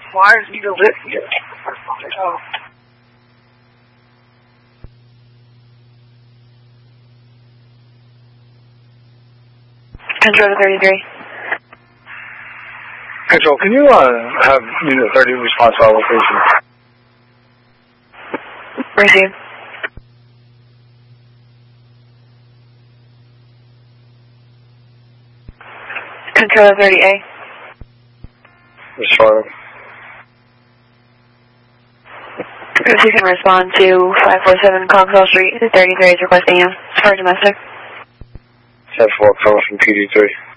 Why is he lit here? Oh. Control 33. Control, can you have Unit 30 response to our location? Receive. Control 30A. Respond. If you can respond to 547 Coxwell Street, 33 is requesting you for domestic. 10-4 coming from PD3.